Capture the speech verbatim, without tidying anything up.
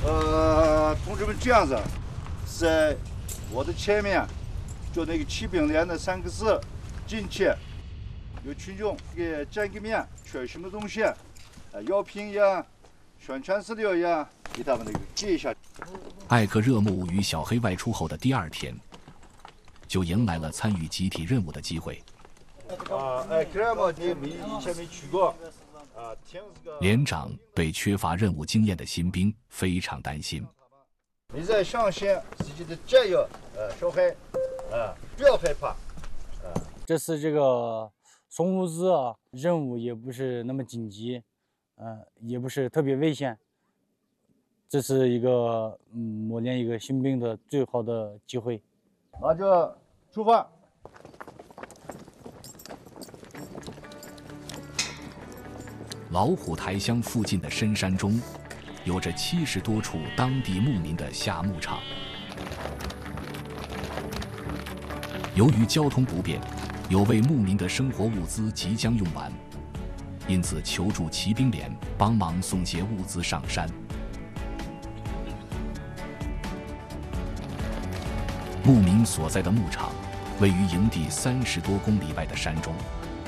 呃，同志们，这样子，在我的前面，就那个骑兵连的三个字进去，有群众给见个面，缺什么东西，呃，药品呀、宣传资料呀，给他们那个记一下。 艾克热木与小黑外出后的第二天，就迎来了参与集体任务的机会。 啊，艾克热木你没以前没去过。 连长对缺乏任务经验的新兵非常担心。 你在相信自己的战友，呃，小孩，呃，不要害怕。呃， 这次这个送物资啊，任务也不是那么紧急，呃，也不是特别危险。这是一个嗯磨练一个新兵的最好的机会。 那就出发。 老虎台乡附近的深山中，有着七十多处当地牧民的下牧场。由于交通不便，有位牧民的生活物资即将用完，因此求助骑兵连帮忙送些物资上山。牧民所在的牧场位于营地三十多公里外的山中。